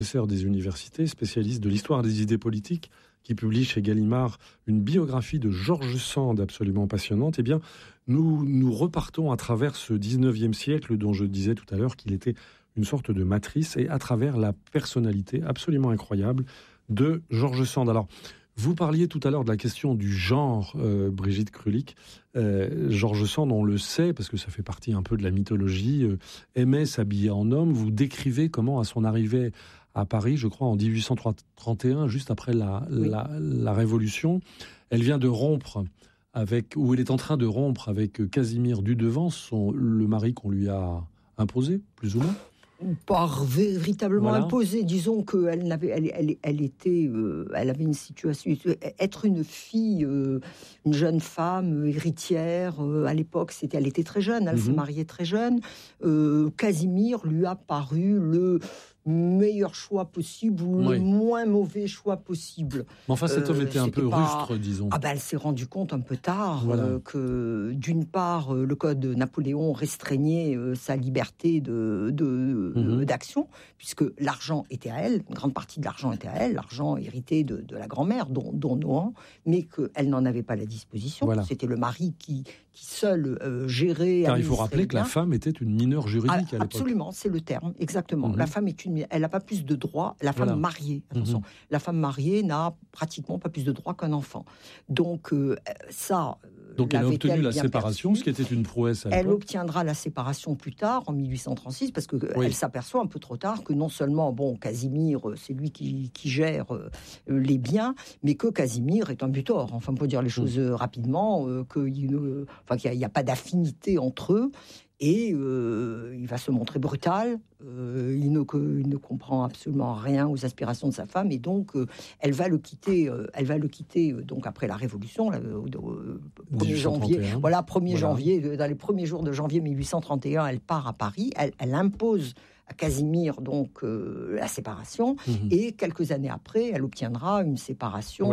Professeur des universités, spécialiste de l'histoire des idées politiques, qui publie chez Gallimard une biographie de George Sand absolument passionnante. Eh bien, nous repartons à travers ce 19e siècle dont je disais tout à l'heure qu'il était une sorte de matrice, et à travers la personnalité absolument incroyable de George Sand. Alors, vous parliez tout à l'heure de la question du genre, Brigitte Krulik. George Sand, on le sait, parce que ça fait partie un peu de la mythologie, aimait s'habiller en homme. Vous décrivez comment, à son arrivée à Paris, je crois en 1831, juste après la Révolution, elle vient de rompre avec, ou elle est en train de rompre avec Casimir Dudevant, le mari qu'on lui a imposé, plus ou moins. Pas véritablement imposée, disons qu'elle elle avait une situation, être une fille, une jeune femme héritière, à l'époque, elle était très jeune, elle s'est mariée très jeune. Casimir lui a paru le meilleur choix possible ou le moins mauvais choix possible. Mais enfin, cet homme était un peu rustre, disons. Elle s'est rendue compte un peu tard que, d'une part, le code Napoléon restreignait sa liberté d'action, puisque l'argent était à elle, une grande partie de l'argent était à elle, l'argent hérité de la grand-mère, dont Nohan, mais qu'elle n'en avait pas la disposition. C'était le mari qui seul gérait. Car il faut rappeler que la femme était une mineure juridique à l'époque. Absolument, c'est le terme, exactement. La femme elle n'a pas plus de droits. La femme mariée, attention, la femme mariée n'a pratiquement pas plus de droits qu'un enfant. Donc ça. Donc elle a obtenu la séparation, ce qui était une prouesse à l'époque. Elle obtiendra la séparation plus tard, en 1836, parce qu'elle s'aperçoit un peu trop tard que non seulement, Casimir, c'est lui qui gère les biens, mais que Casimir est un butor. Enfin, pour dire les choses rapidement, qu'il n'y a pas d'affinité entre eux. Et il va se montrer brutal, il ne comprend absolument rien aux aspirations de sa femme, et donc elle va le quitter donc après la Révolution, au 1er janvier. Voilà, 1er janvier, dans les premiers jours de janvier 1831, elle part à Paris, elle impose à Casimir donc la séparation, et quelques années après, elle obtiendra une séparation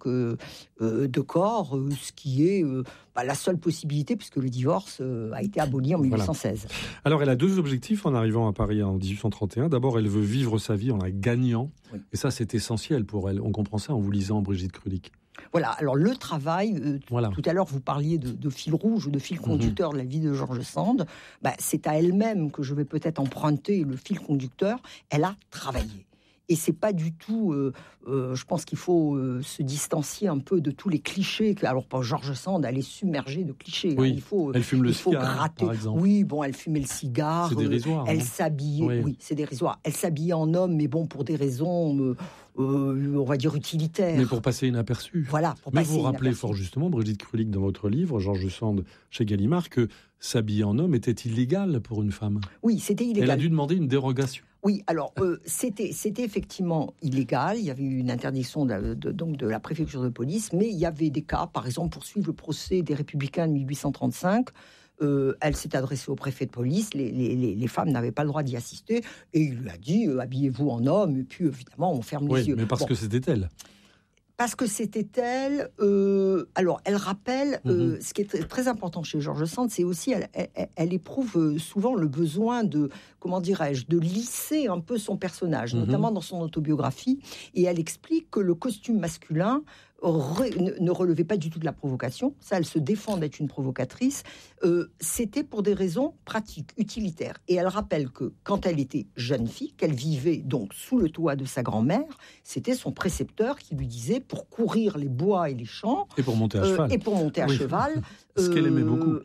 de corps, ce qui est la seule possibilité, puisque le divorce a été aboli en 1816. Alors elle a deux objectifs en arrivant à Paris en 1831. D'abord, elle veut vivre sa vie en la gagnant, et ça c'est essentiel pour elle. On comprend ça en vous lisant Brigitte Krulik. Voilà, alors le travail, tout à l'heure vous parliez de fil rouge ou de fil conducteur de la vie de George Sand, c'est à elle-même que je vais peut-être emprunter le fil conducteur. Elle a travaillé. Et c'est pas du tout, je pense qu'il faut se distancier un peu de tous les clichés. Alors, pour George Sand, elle est submergée de clichés. Oui, elle fume le cigare, gratter. Par exemple. Oui, elle fumait le cigare. C'est dérisoire. Elle s'habillait, c'est dérisoire. Elle s'habillait en homme, mais pour des raisons, on va dire, utilitaires. Mais pour passer inaperçu. Voilà. Mais vous rappelez fort justement, Brigitte Krulik, dans votre livre, George Sand, chez Gallimard, que s'habiller en homme était illégal pour une femme. Oui, c'était illégal. Elle a dû demander une dérogation. Oui, alors c'était effectivement illégal. Il y avait eu une interdiction de la préfecture de police, mais il y avait des cas, par exemple, pour suivre le procès des Républicains de 1835. Elle s'est adressée au préfet de police. Les femmes n'avaient pas le droit d'y assister, et il lui a dit habillez-vous en homme. Et puis évidemment, on ferme les yeux. Mais parce que c'était elle. Parce que c'était elle. Alors, elle rappelle ce qui est très important chez George Sand, c'est aussi elle éprouve souvent le besoin de, de lisser un peu son personnage, notamment dans son autobiographie. Et elle explique que le costume masculin ne relevait pas du tout de la provocation. Ça, elle se défend d'être une provocatrice. C'était pour des raisons pratiques, utilitaires. Et elle rappelle que quand elle était jeune fille, qu'elle vivait donc sous le toit de sa grand-mère, c'était son précepteur qui lui disait, pour courir les bois et les champs, et pour monter à cheval, ce qu'elle aimait beaucoup.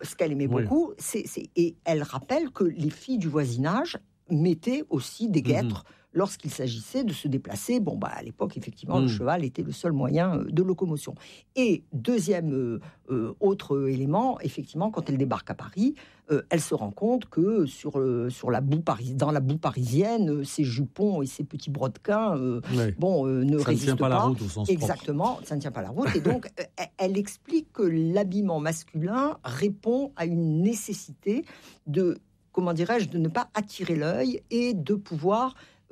Et elle rappelle que les filles du voisinage mettaient aussi des guêtres lorsqu'il s'agissait de se déplacer. À l'époque, effectivement, le cheval était le seul moyen de locomotion. Et deuxième autre élément, effectivement, quand elle débarque à Paris, elle se rend compte que dans la boue parisienne, ses jupons et ses petits brodequins ne résistent pas. Ça ne tient pas la route au sens Exactement, propre. Ça ne tient pas la route. Et donc, elle explique que l'habillement masculin répond à une nécessité de ne pas attirer l'œil et de pouvoir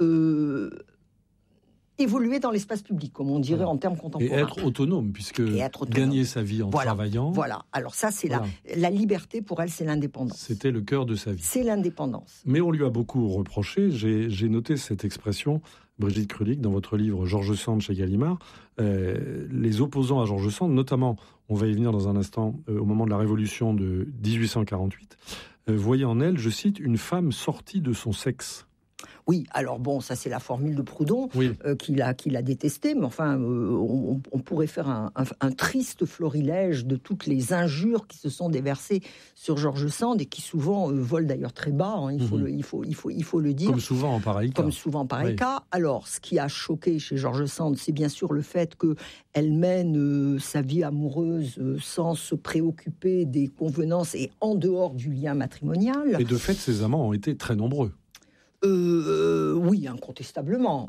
évoluer dans l'espace public, comme on dirait en termes contemporains. Et être autonome, puisque gagner sa vie en travaillant... Voilà, alors ça, c'est la liberté pour elle, c'est l'indépendance. C'était le cœur de sa vie. C'est l'indépendance. Mais on lui a beaucoup reproché, j'ai noté cette expression, Brigitte Krulik, dans votre livre George Sand chez Gallimard, les opposants à George Sand, notamment, on va y venir dans un instant, au moment de la Révolution de 1848, voyaient en elle, je cite, une femme sortie de son sexe. Oui, alors bon, ça c'est la formule de Proudhon, oui. qu'il a détestée, mais enfin, on pourrait faire un triste florilège de toutes les injures qui se sont déversées sur George Sand et qui souvent volent d'ailleurs très bas, hein, il faut le dire. Comme souvent en pareil cas. Alors, ce qui a choqué chez George Sand, c'est bien sûr le fait qu'elle mène sa vie amoureuse sans se préoccuper des convenances et en dehors du lien matrimonial. Et de fait, ses amants ont été très nombreux. Oui, incontestablement.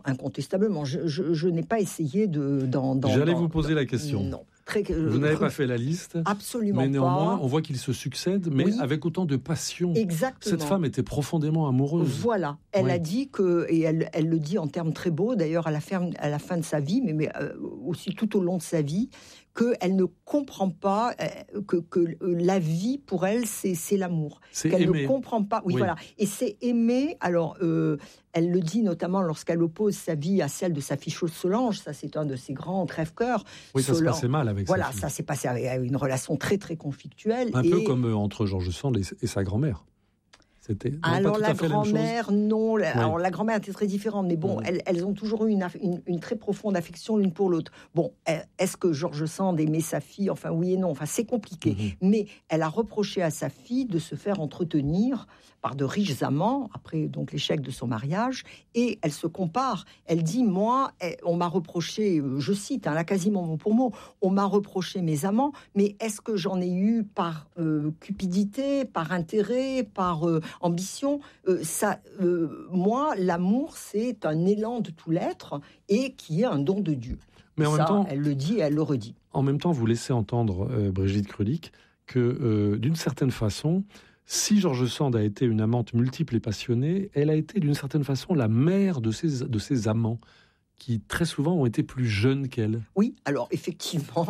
Je n'ai pas essayé J'allais vous poser la question. Non. Vous n'avez pas fait la liste. Absolument pas. Mais néanmoins, on voit qu'ils se succèdent, mais avec autant de passion. Exactement. Cette femme était profondément amoureuse. Voilà. Elle a dit et elle le dit en termes très beaux, d'ailleurs, à la fin de sa vie, mais aussi tout au long de sa vie, qu'elle ne comprend pas que la vie, pour elle, c'est l'amour. C'est qu'elle aimer. Ne comprend pas. Oui, voilà. Et c'est aimer. Alors, elle le dit notamment lorsqu'elle oppose sa vie à celle de sa fille Solange. Ça, c'est un de ses grands crève-cœur. Oui, ça se passait mal avec sa fille. Voilà, ça s'est passé avec une relation très, très conflictuelle. Un peu comme entre George Sand et sa grand-mère. Alors la grand-mère, non. Oui. Alors la grand-mère était très différente, mais bon, elles ont toujours eu une très profonde affection l'une pour l'autre. Bon, est-ce que George Sand aimait sa fille ? Enfin, oui et non. Enfin, c'est compliqué. Mais elle a reproché à sa fille de se faire entretenir par de riches amants, après donc l'échec de son mariage, et elle se compare. Elle dit, moi, on m'a reproché, je cite, là quasiment mot pour mot, on m'a reproché mes amants, mais est-ce que j'en ai eu par cupidité, par intérêt, par ambition ? Moi, l'amour, c'est un élan de tout l'être et qui est un don de Dieu. Mais en même temps, elle le dit et elle le redit. En même temps, vous laissez entendre, Brigitte Krulik, que d'une certaine façon, si George Sand a été une amante multiple et passionnée, elle a été d'une certaine façon la mère de ses amants, qui très souvent ont été plus jeunes qu'elle. Oui, alors effectivement,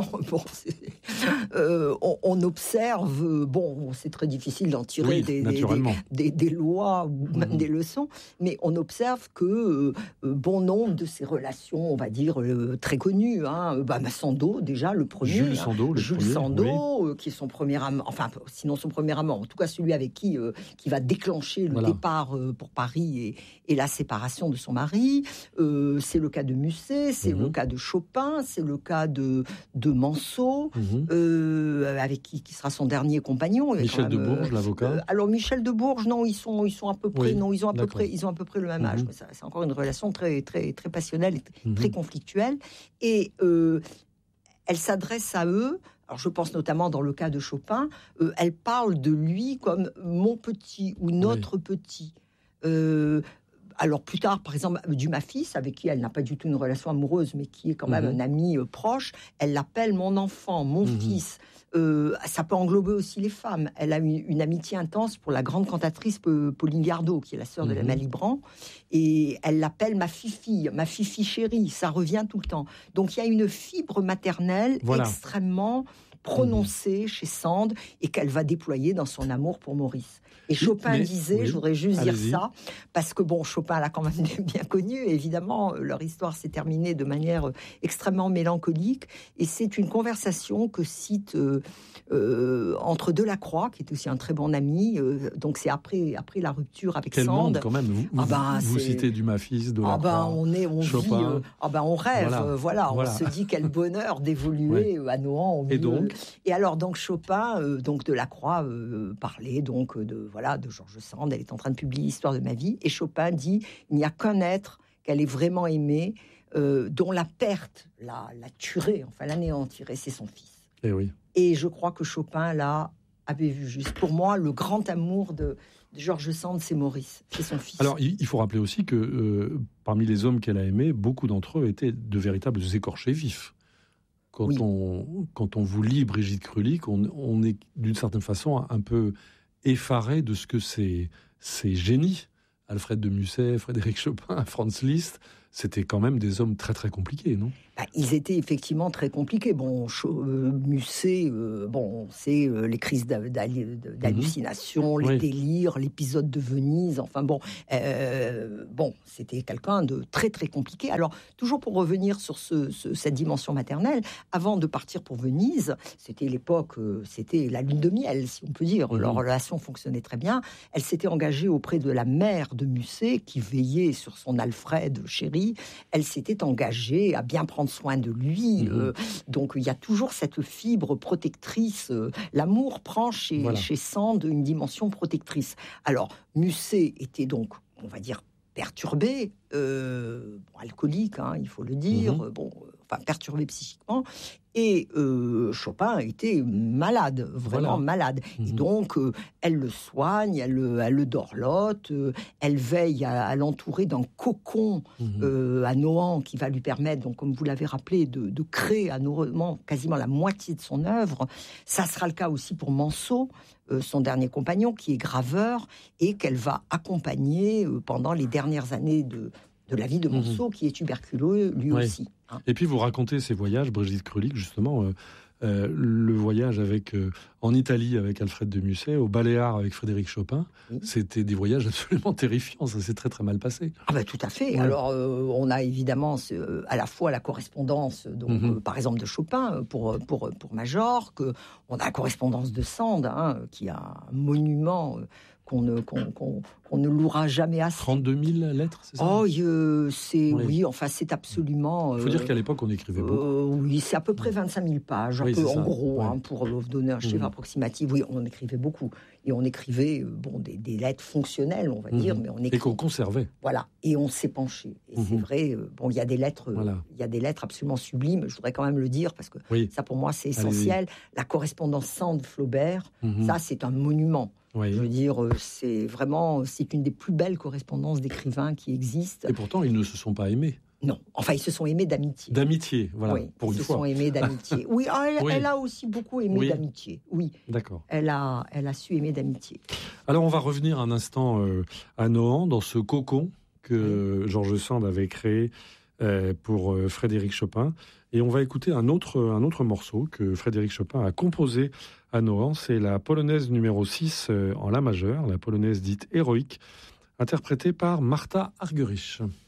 on observe, c'est très difficile d'en tirer des lois ou même des leçons, mais on observe que bon nombre de ces relations, on va dire, très connues, Sandeau déjà, le premier, Jules Sandeau, qui est son premier amant, enfin sinon son premier amant, en tout cas celui avec qui va déclencher le départ pour Paris et la séparation de son mari, c'est le cas de Musset, c'est le cas de Chopin, c'est le cas de Manceau, avec qui sera son dernier compagnon. Michel de Bourges, l'avocat. Alors Michel de Bourges, non, ils sont à peu près, ils ont à peu près le même âge. C'est encore une relation très très très passionnelle et très conflictuelle. Et elle s'adresse à eux. Alors je pense notamment dans le cas de Chopin, elle parle de lui comme mon petit ou notre petit. Alors plus tard, par exemple, Dumas fils, avec qui elle n'a pas du tout une relation amoureuse, mais qui est quand même un ami proche, elle l'appelle mon enfant, mon fils. Ça peut englober aussi les femmes. Elle a une amitié intense pour la grande cantatrice Pauline Gardot, qui est la sœur de la Malibran, et elle l'appelle ma fifi chérie. Ça revient tout le temps. Donc il y a une fibre maternelle extrêmement prononcée chez Sand et qu'elle va déployer dans son amour pour Maurice. Et Chopin disait, je voudrais juste dire ça, parce que Chopin l'a quand même bien connu, et évidemment, leur histoire s'est terminée de manière extrêmement mélancolique, et c'est une conversation que cite entre Delacroix, qui est aussi un très bon ami, donc c'est après la rupture avec Quel Sand. Monde, quand même, vous citez Dumas fils, Delacroix, Chopin. On rêve, voilà. On se dit quel bonheur d'évoluer à Nohant au milieu. Et alors, donc, Chopin, Delacroix parlait donc de George Sand. Elle est en train de publier l'histoire de ma vie. Et Chopin dit, il n'y a qu'un être qu'elle ait vraiment aimé, dont la perte l'a tuerait, enfin l'anéantirait, c'est son fils. Et oui. Et je crois que Chopin, là, avait vu juste. Pour moi, le grand amour de George Sand, c'est Maurice, c'est son fils. Alors, il faut rappeler aussi que parmi les hommes qu'elle a aimés, beaucoup d'entre eux étaient de véritables écorchés vifs. Quand on vous lit Brigitte Krulik, on est d'une certaine façon un peu effaré de ce que ces génies, Alfred de Musset, Frédéric Chopin, Franz Liszt, c'était quand même des hommes très très compliqués, non ? Ils étaient effectivement très compliqués. Musset, c'est les crises d'hallucination, les délires, l'épisode de Venise. C'était quelqu'un de très très compliqué. Alors, toujours pour revenir sur cette dimension maternelle, avant de partir pour Venise, c'était l'époque, c'était la lune de miel, si on peut dire. Leur relation fonctionnait très bien. Elle s'était engagée auprès de la mère de Musset, qui veillait sur son Alfred chéri. Elle s'était engagée à bien prendre soin de lui. Donc il y a toujours cette fibre protectrice. L'amour prend chez Sand une dimension protectrice. Alors Musset était donc, on va dire, perturbé, alcoolique, il faut le dire, perturbé psychiquement. Et Chopin était malade, vraiment malade. Et donc, elle le soigne, elle le dorlote, elle veille à l'entourer d'un cocon à Nohant qui va lui permettre, donc, comme vous l'avez rappelé, de créer à Nohant quasiment la moitié de son œuvre. Ça sera le cas aussi pour Manceau, son dernier compagnon, qui est graveur, et qu'elle va accompagner pendant les dernières années de la vie de Manceau, qui est tuberculeux lui aussi. Et puis vous racontez ces voyages, Brigitte Krulik, justement, le voyage en Italie avec Alfred de Musset, au Baléares avec Frédéric Chopin, c'était des voyages absolument terrifiants, ça s'est très très mal passé. Tout à fait. Ouais. Alors on a évidemment à la fois la correspondance, par exemple de Chopin pour Majorque, on a la correspondance de Sand, qui a un monument qu'on ne louera jamais assez. 32 000 lettres, c'est ça ? C'est absolument... Il faut dire qu'à l'époque, on écrivait beaucoup. Oui, c'est à peu près 25 000 pages, en gros, pour vous donner un chiffre approximatif. Oui, on écrivait beaucoup. Et on écrivait des lettres fonctionnelles, on va dire. Mais et qu'on conservait. Voilà, et on s'est penché. Et c'est vrai, il y a des lettres absolument sublimes, je voudrais quand même le dire, parce que ça, pour moi, c'est essentiel. Allez-y. La correspondance Sand-Flaubert, ça, c'est un monument. Oui. Je veux dire, c'est une des plus belles correspondances d'écrivains qui existent. Et pourtant, ils ne se sont pas aimés. Non, ils se sont aimés d'amitié. D'amitié, voilà, oui, pour une fois. Ils se sont aimés d'amitié. Oui, elle a aussi beaucoup aimé d'amitié. Oui, d'accord. Elle a su aimer d'amitié. Alors, on va revenir un instant à Nohant, dans ce cocon que George Sand avait créé pour Frédéric Chopin. Et on va écouter un autre morceau que Frédéric Chopin a composé à Nohant. C'est la polonaise numéro 6 en la majeure, la polonaise dite héroïque, interprétée par Martha Argerich.